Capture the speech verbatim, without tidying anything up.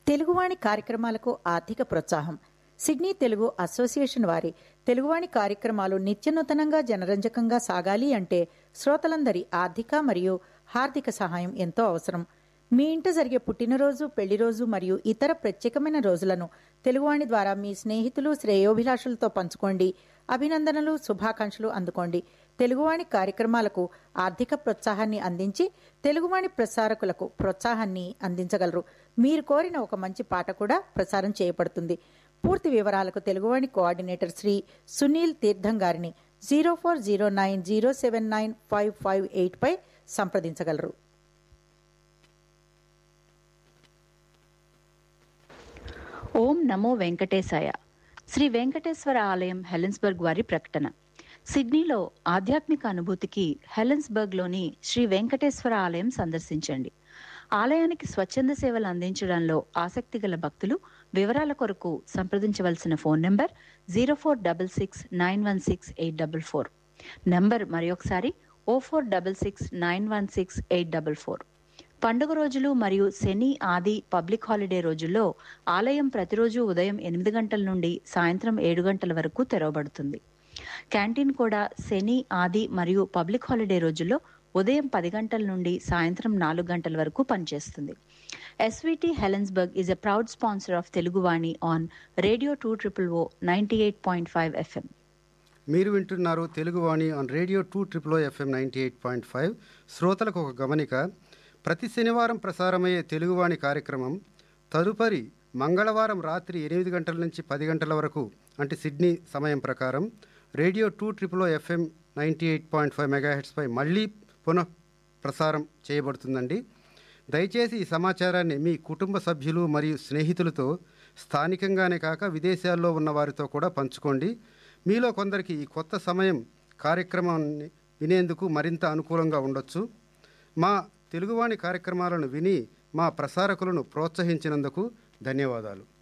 తెలుగువాణి కార్యక్రమాలకు ఆర్థిక ప్రోత్సాహం. సిడ్నీ తెలుగు అసోసియేషన్ వారి తెలుగువాణి కార్యక్రమాలు నిత్యనూతనంగా జనరంజకంగా సాగాలి అంటే శ్రోతలందరి ఆర్థిక మరియు హార్దిక సహాయం ఎంతో అవసరం. మీ ఇంట జరిగే పుట్టినరోజు, పెళ్లిరోజు మరియు ఇతర ప్రత్యేకమైన రోజులను తెలుగువాణి ద్వారా మీ స్నేహితులు, శ్రేయోభిలాషులతో పంచుకోండి. అభినందనలు, శుభాకాంక్షలు అందుకోండి. తెలుగువాణి కార్యక్రమాలకు ఆర్థిక ప్రోత్సాహాన్ని అందించి తెలుగువాణి ప్రసారకులకు ప్రోత్సాహాన్ని అందించగలరు. మీరు కోరిన ఒక మంచి పాట కూడా ప్రసారం చేయబడుతుంది. పూర్తి వివరాలకు తెలుగువాణి కోఆర్డినేటర్ శ్రీ సునీల్ తీర్థం గారిని zero four zero nine zero seven nine five five eight pi సంప్రదించగలరు. ఓం నమో వెంకటేశాయ. శ్రీ వెంకటేశ్వర ఆలయం హెలెన్స్బర్గ్ వారి ప్రకటన. సిడ్నీలో ఆధ్యాత్మిక అనుభూతికి హెలెన్స్బర్గ్లోని శ్రీ వెంకటేశ్వర ఆలయం సందర్శించండి. ఆలయానికి స్వచ్ఛంద సేవలు అందించడంలో ఆసక్తి గల భక్తులు వివరాల కొరకు సంప్రదించవలసిన phone number zero four double six nine one six eight double four. Number మరొకసారి ఓ four double six nine one six eight double four. పండుగ రోజులు మరియు శని, ఆది, పబ్లిక్ హాలిడే రోజుల్లో ఆలయం ప్రతిరోజు ఉదయం ఎనిమిది గంటల నుండి సాయంత్రం ఏడు గంటల వరకు తెరవబడుతుంది. క్యాంటీన్ కూడా శని, ఆది మరియు పబ్లిక్ హాలిడే రోజుల్లో ఉదయం పది గంటల నుండి సాయంత్రం నాలుగు గంటల వరకు పనిచేస్తుంది. SVT Helensburgh is a proud sponsor of Teluguvani on radio two triple oh ninety eight point five FM. మీరు వింటున్నారు Teluguvani on radio two triple oh FM ninety eight point five. శ్రోతలకు ఒక గమనిక. ప్రతి శనివారం ప్రసారమయ్యే తెలుగువాణి కార్యక్రమం తదుపరి మంగళవారం రాత్రి ఎనిమిది గంటల నుంచి పది గంటల వరకు, అంటే సిడ్నీ సమయం ప్రకారం రేడియో టూ ట్రిపుల్ ఓ FM ninety eight point five మెగాహెట్స్పై మళ్ళీ పునః ప్రసారం చేయబడుతుందండి. దయచేసి ఈ సమాచారాన్ని మీ కుటుంబ సభ్యులు మరియు స్నేహితులతో స్థానికంగానే కాక విదేశాల్లో ఉన్న వారితో కూడా పంచుకోండి. మీలో కొందరికి ఈ కొత్త సమయం కార్యక్రమాన్ని వినేందుకు మరింత అనుకూలంగా ఉండొచ్చు. మా తెలుగువాణి కార్యక్రమాలను విని మా ప్రసారకులను ప్రోత్సహించినందుకు ధన్యవాదాలు.